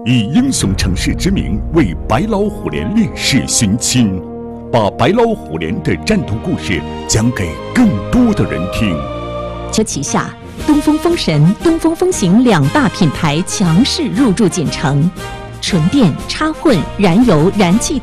以英雄城市之名为白老虎连烈士寻亲，把白老虎连的战斗故事讲给更多的人听。 车旗下，东风风神、东风风行两大品牌强势入驻锦城，纯电、插混、燃油、燃气